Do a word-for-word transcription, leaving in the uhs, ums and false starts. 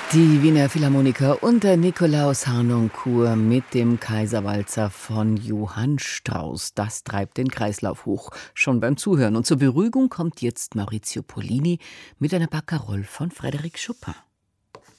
Die Wiener Philharmoniker und der Nikolaus Harnoncourt mit dem Kaiserwalzer von Johann Strauss. Das treibt den Kreislauf hoch, schon beim Zuhören. Und zur Beruhigung kommt jetzt Maurizio Pollini mit einer Barcarolle von Frédéric Chopin.